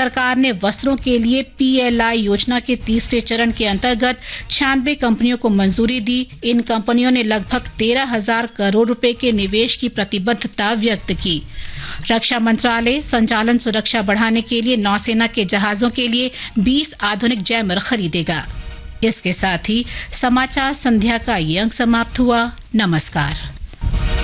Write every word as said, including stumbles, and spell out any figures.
सरकार ने वस्त्रों के लिए पीएलआई योजना के तीसरे चरण के अंतर्गत छियानवे कंपनियों को मंजूरी दी। इन कंपनियों ने लगभग तेरह हजार करोड़ रुपए के निवेश की प्रतिबद्धता व्यक्त की। रक्षा मंत्रालय संचालन सुरक्षा बढ़ाने के लिए नौसेना के जहाजों के लिए बीस आधुनिक जैमर खरीदेगा। इसके साथ ही समाचार संध्या का ये अंक समाप्त हुआ। नमस्कार।